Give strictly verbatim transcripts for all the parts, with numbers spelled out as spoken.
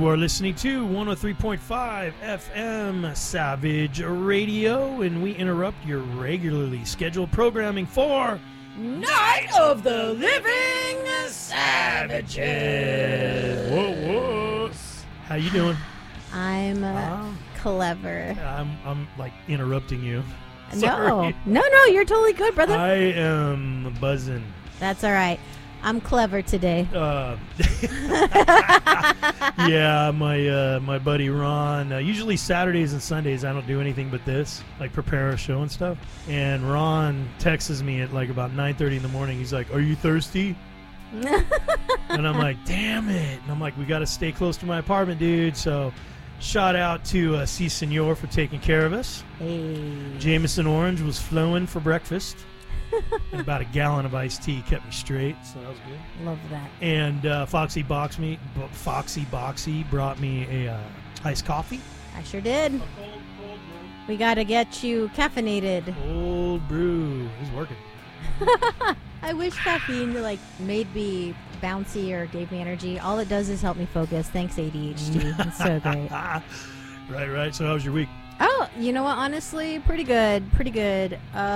You are listening to one oh three point five F M Savage Radio, and we interrupt your regularly scheduled programming for Night of the Living Savages. Whoa, whoa. How you doing? I'm uh, Uh, clever. I'm, I'm like interrupting you. No, Sorry. no, no, you're totally good, brother. I am buzzing. That's all right. I'm clever today. Uh, yeah, my uh, my buddy Ron. Uh, usually Saturdays and Sundays I don't do anything but this, like prepare a show and stuff. And Ron texts me at like about nine thirty in the morning. He's like, "Are you thirsty?" And I'm like, "Damn it!" And I'm like, "We got to stay close to my apartment, dude." So, shout out to uh, C Senor for taking care of us. Hey. Jameson Orange was flowing for breakfast. And about a gallon of iced tea kept me straight, so that was good. Love that. And uh, Foxy Box me, B- Foxy Boxy brought me a uh, iced coffee. I sure did. A cold, cold brew. We got to get you caffeinated. Cold brew. It's working. I wish caffeine like made me bouncy or gave me energy. All it does is help me focus. Thanks, A D H D. It's so great. Right, right. So how was your week? Oh, you know what? Honestly, pretty good. Pretty good.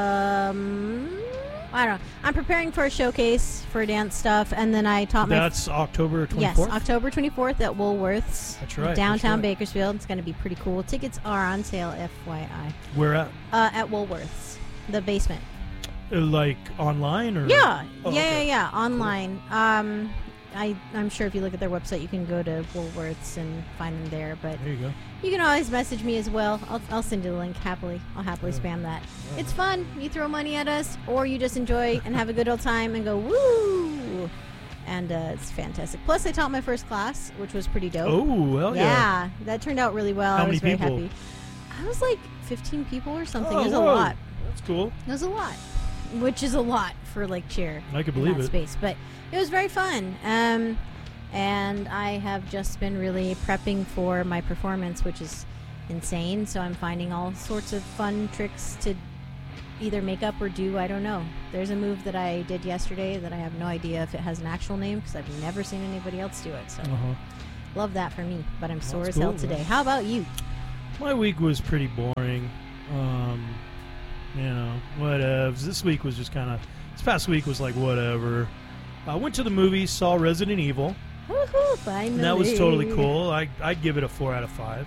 Um, I don't know. I'm preparing for a showcase for dance stuff, and then I taught my... That's October twenty-fourth? Yes, October twenty-fourth at Woolworths. That's right. Downtown that's right. Bakersfield. It's going to be pretty cool. Tickets are on sale, F Y I. Where at? Uh, at Woolworths. The basement. Uh, like online or? Yeah. Oh, yeah, okay. yeah, yeah. Online. Um, I, I'm sure if you look at their website, you can go to Woolworths and find them there, but... There you go. You can always message me as well. I'll, I'll send you the link happily. I'll happily Yeah. spam that. Yeah. It's fun. You throw money at us, or you just enjoy and have a good old time and go, woo! And uh, it's fantastic. Plus, I taught my first class, which was pretty dope. Oh, well, yeah. yeah. That turned out really well. How I was many very people? happy. I was like fifteen people or something. Oh, it was whoa. a lot. That's cool. It was a lot. Which is a lot for, like, chair. I could in believe that it. space. But it was very fun. Um, and I have just been really prepping for my performance, which is insane. So I'm finding all sorts of fun tricks to either make up or do. I don't know. There's a move that I did yesterday that I have no idea if it has an actual name because I've never seen anybody else do it. So Uh-huh. love that for me. But I'm sore That's as hell cool, today. man. How about you? My week was pretty boring. Um, you know, whatevs. This week was just kind of... This past week was like whatever. I went to the movies, saw Resident Evil. Woohoo! Finally. And that was totally cool. I, I'd give it a four out of five.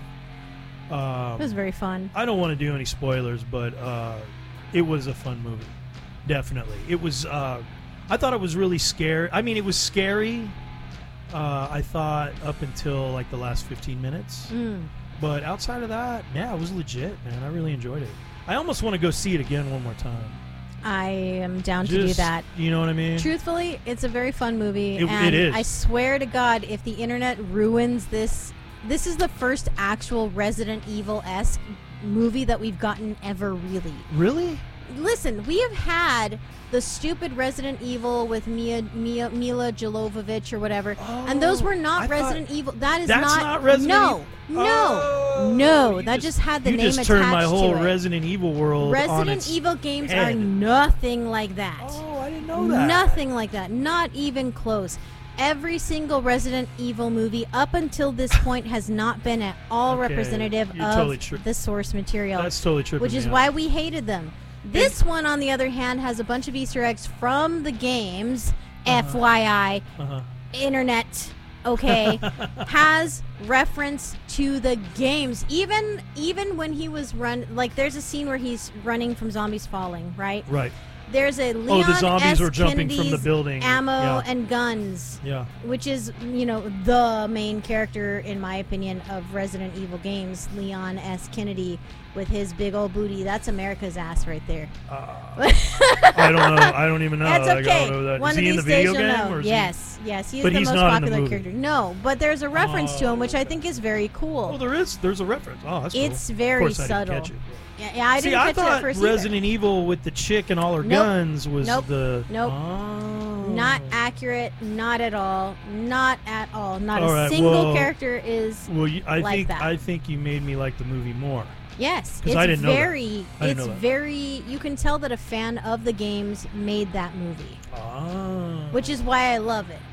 Um, It was very fun. I don't want to do any spoilers, but uh, it was a fun movie. Definitely. It was... Uh, I thought it was really scary. I mean, it was scary, uh, I thought, up until like the last fifteen minutes. Mm. But outside of that, yeah, it was legit, man. I really enjoyed it. I almost want to go see it again one more time. I am down to do Just, that. You know what I mean? Truthfully, it's a very fun movie. It- and it is. I swear to God, if the internet ruins this, this is the first actual Resident Evil-esque movie that we've gotten ever, really. Really? Listen, we have had the stupid Resident Evil with Mia, Mia Mila Jovovich or whatever, Oh, and those were not I Resident thought- Evil. That is That's not, not Resident no, Evil? no, Oh, no. you That just, had the you name just attached turned my whole to it. Resident Evil world on Resident its Evil games head. are nothing like that. Oh, I didn't know that. Nothing like that. Not even close. Every single Resident Evil movie up until this point has not been at all Okay, representative you're of totally tri- the source material, That's totally tripping which me is out. why we hated them. This one, on the other hand, has a bunch of Easter eggs from the games, F Y I, Uh-huh. internet, okay, has reference to the games. Even even when he was run, like there's a scene where he's running from zombies falling, right? Right. There's a Leon Oh, the zombies S. were jumping from the Kennedy's building. ammo Yeah. and guns, Yeah. which is, you know, the main character, in my opinion, of Resident Evil games, Leon S. Kennedy, with his big old booty. That's America's ass right there. Uh, I don't know. I don't even know. That's Like, okay. I don't know that. One is of he in these the video days you'll game? know. Or is he- Yes, yes, he's But the he's most not in the popular movie. character. No, but there's a reference to him, which I think is very cool. Oh, there is. There's a reference. Oh, that's cool. It's very of course subtle. I didn't catch it. Yeah, yeah, I See, didn't I catch it thought at first Resident Evil with the chick and all her Nope. guns was Nope. the. Nope. Oh. Not accurate, not at all, not at all. Not All a right, single well- character is. Well, you, I like think that. I think you made me like the movie more. Yes, 'Cause it's I didn't know that. very. I didn't It's know that. very. You can tell that a fan of the games made that movie, Ah. which is why I love it.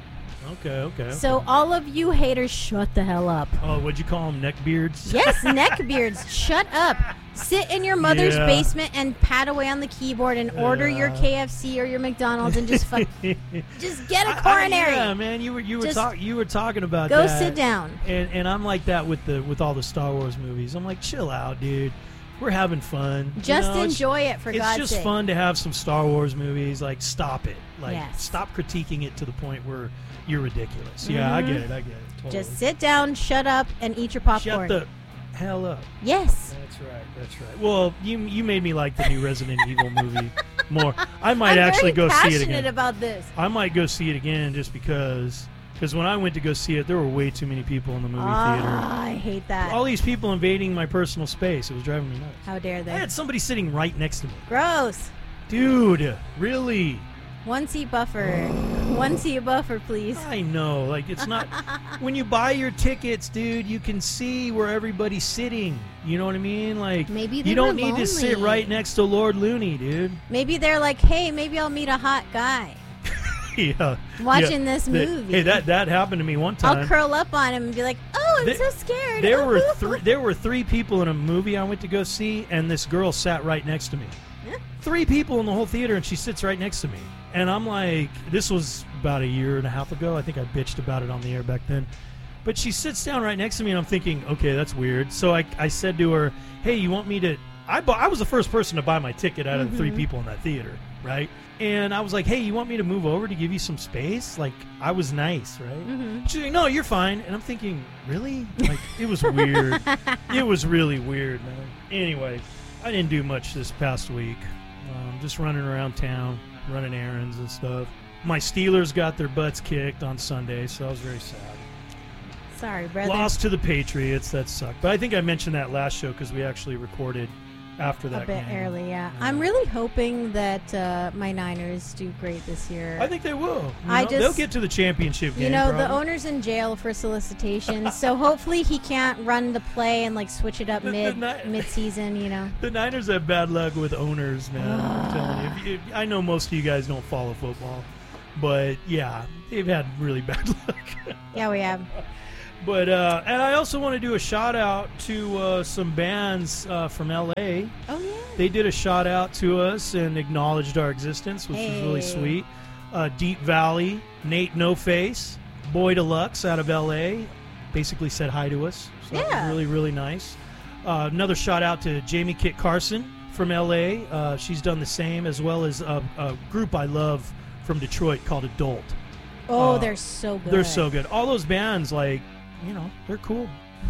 Okay, okay. So all of you haters, shut the hell up. Oh, what'd you call them? Neckbeards? Yes, neckbeards, shut up. Sit in your mother's Yeah. basement and pat away on the keyboard and order your Yeah. K F C or your McDonald's and just fuck, just get a I- I- coronary. yeah, man, you were you were Just talking you were talking about Go that. sit down. And and I'm like that with the with all the Star Wars movies. I'm like, chill out, dude. We're having fun. You Just know, it's- enjoy it, for It's God's just sake. fun to have some Star Wars movies. Like, stop it. Like, Yes. stop critiquing it to the point where you're ridiculous. Yeah, I Mhm. get it. I get it. Totally. Just sit down, shut up, and eat your popcorn. Shut the hell up. Yes. That's right. That's right. Well, you you made me like the new Resident Evil movie more. I might I'm actually very go see it passionate again. about this. I might go see it again just because. Because when I went to go see it, there were way too many people in the movie theater. Ah, I hate that. All these people invading my personal space. It was driving me nuts. How dare I they? had somebody sitting right next to me. Gross. Dude, really? One seat buffer. One seat buffer, please. I know. Like, it's not. When you buy your tickets, dude, you can see where everybody's sitting. You know what I mean? Like, Maybe they you don't were need to sit lonely. right next to Lord Looney, dude. Maybe they're like, hey, maybe I'll meet a hot guy yeah. watching yeah. this That- movie. hey, that that happened to me one time. I'll curl up on him and be like, oh, I'm There- so scared. There were three. There were three people in a movie I went to go see, and this girl sat right next to me. Yeah. Three people in the whole theater, and she sits right next to me. And I'm like, this was about a year and a half ago. I think I bitched about it on the air back then. But she sits down right next to me, and I'm thinking, okay, that's weird. So I, I said to her, hey, you want me to? I bought, I was the first person to buy my ticket out of the three Mhm. people in that theater, right? And I was like, hey, you want me to move over to give you some space? Like, I was nice, right? Mhm. She's like, no, you're fine. And I'm thinking, really? Like, it was weird. It was really weird, man. Anyway, I didn't do much this past week. Um, just running around town, running errands and stuff. My Steelers got their butts kicked on Sunday, so I was very sad. Sorry, brother. Lost to the Patriots. That sucked. But I think I mentioned that last show because we actually recorded after that a bit game. early, yeah. I'm really hoping that uh, my Niners do great this year. I think they will. You I know, just- they'll get to the championship game. You know, the probably. owner's in jail for solicitation, so hopefully he can't run the play and like switch it up The- the mid Ni- mid season. You know, The Niners have bad luck with owners, man. I'm telling you. If you if, I know most of you guys don't follow football, but yeah, they've had really bad luck. yeah, we have. But uh, and I also want to do a shout out to uh, some bands uh, from L A. Oh yeah. They did a shout out to us and acknowledged our existence, which was really Hey. sweet. Uh, Deep Valley, Nate No Face, Boy Deluxe out of L A, basically said hi to us. So that Yeah. was really, really nice. Uh, another shout out to Jamie Kit Carson from L A. Uh, she's done the same, as well as a, a group I love from Detroit called Adult. Oh, Uh, they're so good. They're so good. All those bands, like, you know, they're cool.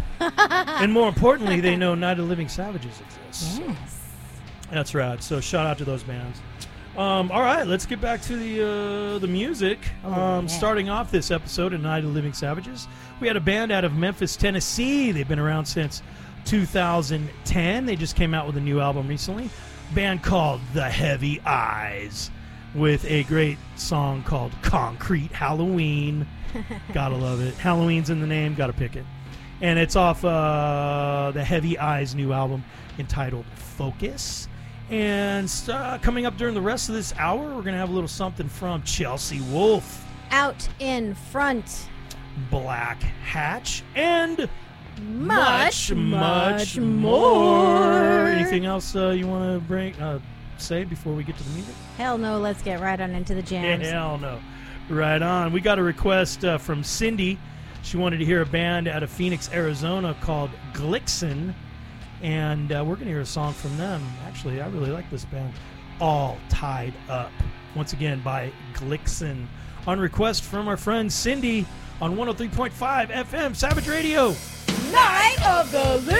And more importantly, they know Night of the Living Savages exists. Yes. That's right. So shout out to those bands. Um, all right, let's get back to the uh, the music. Oh, um, yeah. Starting off this episode of Night of the Living Savages, we had a band out of Memphis, Tennessee. They've been around since two thousand ten. They just came out with a new album recently. Band called The Heavy Eyes, with a great song called Concrete Halloween. Gotta love it. Halloween's in the name. Gotta pick it. And it's off uh, the Heavy Eyes new album entitled Focus. And uh, coming up during the rest of this hour, we're going to have a little something from Chelsea Wolfe, Out in front. Black Hatch, and Much, much much more. Anything else uh, you want to bring uh, say before we get to the music? Hell no, let's get right on into the jams. Hell no. Right on. We got a request uh, from Cindy. She wanted to hear a band out of Phoenix, Arizona called Glixen. And uh, we're going to hear a song from them. Actually, I really like this band. All Tied Up. Once again, by Glixen. On request from our friend Cindy on one oh three point five F M Savage Radio. Night of the Living